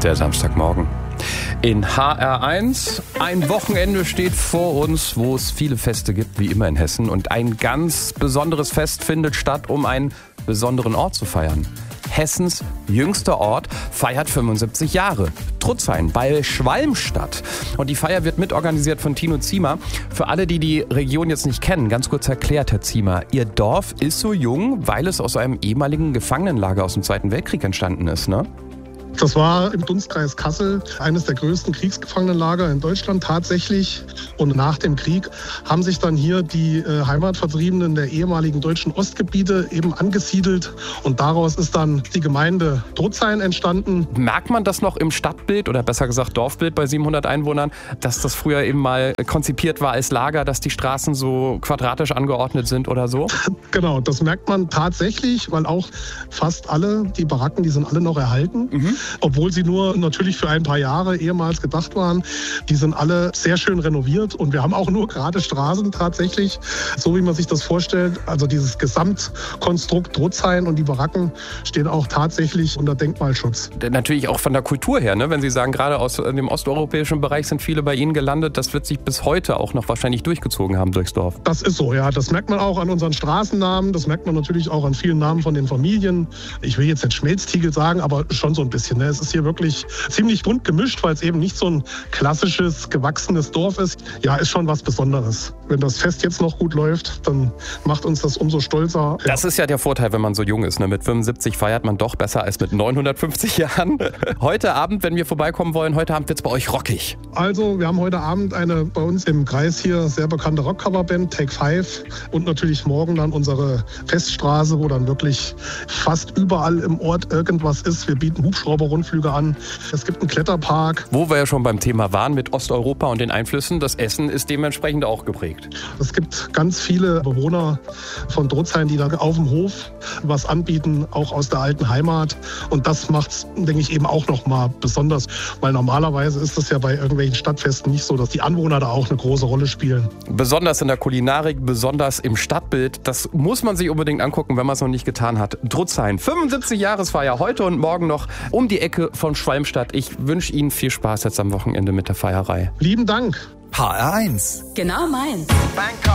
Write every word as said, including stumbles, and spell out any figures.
Der Samstagmorgen. In H R eins, ein Wochenende steht vor uns, wo es viele Feste gibt, wie immer in Hessen. Und ein ganz besonderes Fest findet statt, um einen besonderen Ort zu feiern. Hessens jüngster Ort feiert fünfundsiebzig Jahre. Trutzhain bei Schwalmstadt. Und die Feier wird mitorganisiert von Tino Ziemer. Für alle, die die Region jetzt nicht kennen, ganz kurz erklärt, Herr Ziemer. Ihr Dorf ist so jung, weil es aus einem ehemaligen Gefangenenlager aus dem Zweiten Weltkrieg entstanden ist, ne? Das war im Dunstkreis Kassel eines der größten Kriegsgefangenenlager in Deutschland tatsächlich. Und nach dem Krieg haben sich dann hier die äh, Heimatvertriebenen der ehemaligen deutschen Ostgebiete eben angesiedelt. Und daraus ist dann die Gemeinde Trutzhain entstanden. Merkt man das noch im Stadtbild oder besser gesagt Dorfbild bei siebenhundert Einwohnern, dass das früher eben mal konzipiert war als Lager, dass die Straßen so quadratisch angeordnet sind oder so? Genau, das merkt man tatsächlich, weil auch fast alle, die Baracken, die sind alle noch erhalten. Mhm. Obwohl sie nur natürlich für ein paar Jahre ehemals gedacht waren. Die sind alle sehr schön renoviert und wir haben auch nur gerade Straßen tatsächlich, so wie man sich das vorstellt. Also dieses Gesamtkonstrukt Trutzhain und die Baracken stehen auch tatsächlich unter Denkmalschutz. Natürlich auch von der Kultur her, ne? Wenn Sie sagen, gerade aus dem osteuropäischen Bereich sind viele bei Ihnen gelandet, das wird sich bis heute auch noch wahrscheinlich durchgezogen haben durchs Dorf. Das ist so, ja. Das merkt man auch an unseren Straßennamen, das merkt man natürlich auch an vielen Namen von den Familien. Ich will jetzt nicht Schmelztiegel sagen, aber schon so ein bisschen. Es ist hier wirklich ziemlich bunt gemischt, weil es eben nicht so ein klassisches, gewachsenes Dorf ist. Ja, ist schon was Besonderes. Wenn das Fest jetzt noch gut läuft, dann macht uns das umso stolzer. Ja. Das ist ja der Vorteil, wenn man so jung ist. Ne? Mit fünfundsiebzig feiert man doch besser als mit neunhundertfünfzig Jahren. Heute Abend, wenn wir vorbeikommen wollen, heute Abend wird es bei euch rockig. Also, wir haben heute Abend eine bei uns im Kreis hier sehr bekannte Rockcoverband, Take Five. Und natürlich morgen dann unsere Feststraße, wo dann wirklich fast überall im Ort irgendwas ist. Wir bieten Hubschrauber Rundflüge an. Es gibt einen Kletterpark. Wo wir ja schon beim Thema waren mit Osteuropa und den Einflüssen, das Essen ist dementsprechend auch geprägt. Es gibt ganz viele Bewohner von Trutzhain, die da auf dem Hof was anbieten, auch aus der alten Heimat. Und das macht es, denke ich, eben auch noch mal besonders, weil normalerweise ist es ja bei irgendwelchen Stadtfesten nicht so, dass die Anwohner da auch eine große Rolle spielen. Besonders in der Kulinarik, besonders im Stadtbild. Das muss man sich unbedingt angucken, wenn man es noch nicht getan hat. Trutzhain, fünfundsiebzig Jahresfeier heute und morgen noch um die Ecke von Schwalmstadt. Ich wünsche Ihnen viel Spaß jetzt am Wochenende mit der Feierei. Lieben Dank. H R eins. Genau meins.